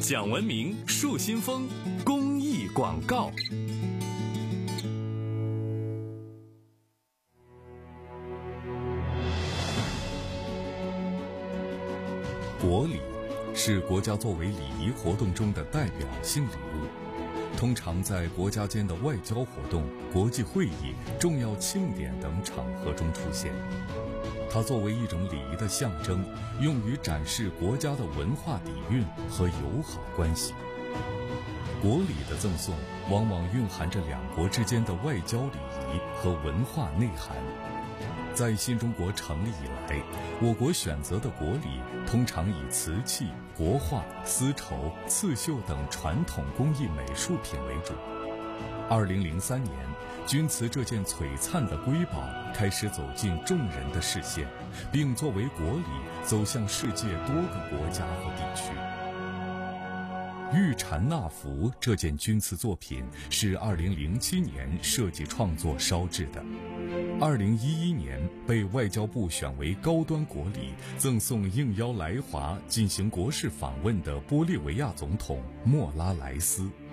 讲文明树新风公益广告。国礼是国家作为礼仪活动中的代表性礼物，通常在国家间的外交活动、国际会议、重要庆典等场合中出现。它作为一种礼仪的象征，用于展示国家的文化底蕴和友好关系。国礼的赠送往往蕴含着两国之间的外交礼仪和文化内涵。在新中国成立以来，我国选择的国礼通常以瓷器、国画、丝绸、刺绣等传统工艺美术品为主。2003年，钧瓷这件璀璨的瑰宝开始走进众人的视线，并作为国礼走向世界多个国家和地区。玉蝉纳福这件钧瓷作品是2007年设计创作烧制的，2011年被外交部选为高端国礼，赠送应邀来华进行国事访问的玻利维亚总统莫拉莱斯。